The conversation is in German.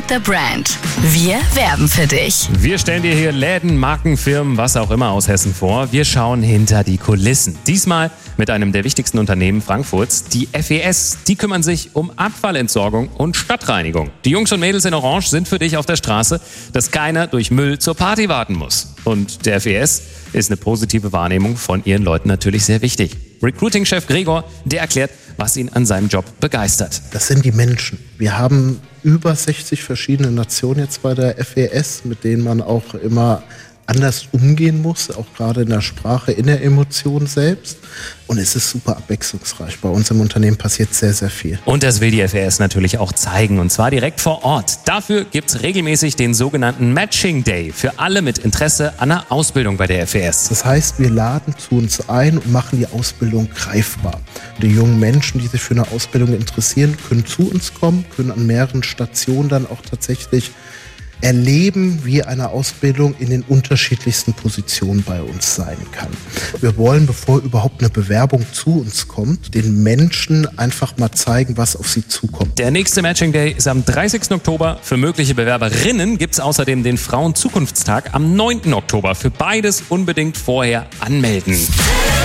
the Brand. Wir werben für dich. Wir stellen dir hier Läden, Marken, Firmen, was auch immer aus Hessen vor. Wir schauen hinter die Kulissen. Diesmal mit einem der wichtigsten Unternehmen Frankfurts, die FES. Die kümmern sich um Abfallentsorgung und Stadtreinigung. Die Jungs und Mädels in Orange sind für dich auf der Straße, dass keiner durch Müll zur Party warten muss. Und der FES ist eine positive Wahrnehmung von ihren Leuten natürlich sehr wichtig. Recruiting-Chef Gregor, der erklärt, was ihn an seinem Job begeistert. Das sind die Menschen. Wir haben über 60 verschiedene Nationen jetzt bei der FES, mit denen man auch immer anders umgehen muss, auch gerade in der Sprache, in der Emotion selbst. Und es ist super abwechslungsreich. Bei uns im Unternehmen passiert sehr, sehr viel. Und das will die FES natürlich auch zeigen, und zwar direkt vor Ort. Dafür gibt's regelmäßig den sogenannten Matching Day für alle mit Interesse an einer Ausbildung bei der FES. Das heißt, wir laden zu uns ein und machen die Ausbildung greifbar. Die jungen Menschen, die sich für eine Ausbildung interessieren, können zu uns kommen, können an mehreren Stationen dann auch tatsächlich erleben, wie eine Ausbildung in den unterschiedlichsten Positionen bei uns sein kann. Wir wollen, bevor überhaupt eine Bewerbung zu uns kommt, den Menschen einfach mal zeigen, was auf sie zukommt. Der nächste Matching Day ist am 30. Oktober. Für mögliche Bewerberinnen gibt's außerdem den Frauenzukunftstag am 9. Oktober. Für beides unbedingt vorher anmelden.